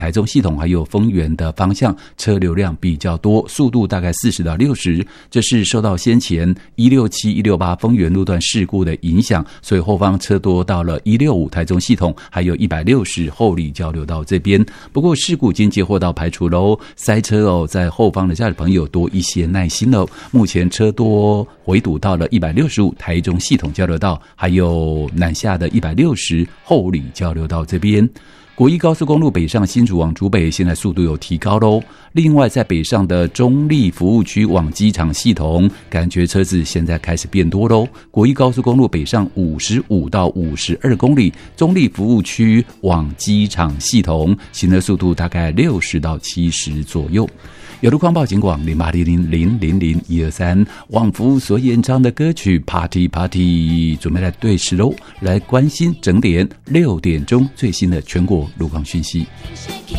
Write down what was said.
台中系统还有丰原的方向车流量比较多，速度大概40到60，这是受到先前167、168丰原路段事故的影响，所以后方车多到了165台中系统，还有160后里交流道这边。不过事故已经接获到排除喽，塞车在后方的驾驶朋友多一些耐心喽。目前车多回堵到了165台中系统交流道，还有南下的160后里交流道这边。国一高速公路北上新竹往竹北，现在速度有提高咯。另外在北上的中立服务区往机场系统，感觉车子现在开始变多咯。国一高速公路北上55到52公里，中立服务区往机场系统，行车速度大概60到70左右。有路况报警广0800000123，旺福所演唱的歌曲 Party Party 准备来对时喽，来关心整点6点钟最新的全国路况讯息。